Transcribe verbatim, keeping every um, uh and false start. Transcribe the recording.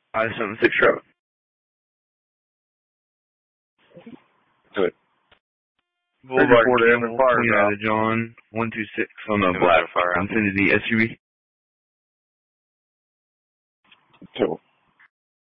I seven six road. Do it. Boulevard Campbell, United John, one two six on the black Infinity S U V. Two.